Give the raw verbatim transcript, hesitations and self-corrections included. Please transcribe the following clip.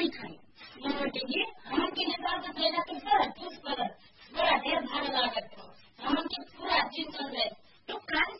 नहीं खाए, ये हटेंगे, हम के हिसाब से पहले